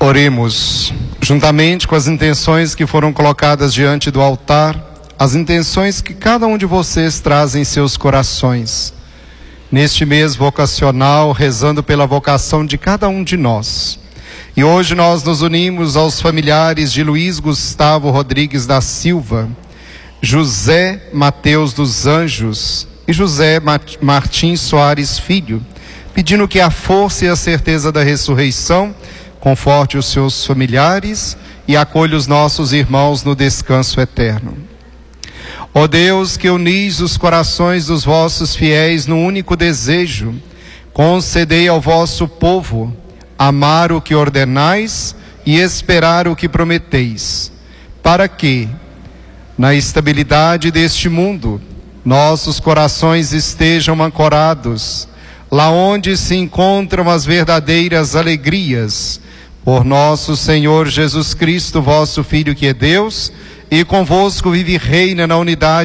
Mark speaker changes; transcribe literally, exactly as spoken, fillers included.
Speaker 1: Oremos, juntamente com as intenções que foram colocadas diante do altar, as intenções que cada um de vocês traz em seus corações. Neste mês vocacional, rezando pela vocação de cada um de nós. E hoje nós nos unimos aos familiares de Luiz Gustavo Rodrigues da Silva, José Mateus dos Anjos e José Martins Soares Filho, pedindo que a força e a certeza da ressurreição conforte os seus familiares e acolha os nossos irmãos no descanso eterno. Ó Deus, que unis os corações dos vossos fiéis num único desejo, concedei ao vosso povo amar o que ordenais e esperar o que prometeis, para que, na estabilidade deste mundo, nossos corações estejam ancorados, lá onde se encontram as verdadeiras alegrias, por nosso Senhor Jesus Cristo, vosso Filho, que é Deus, e convosco vive e reina na unidade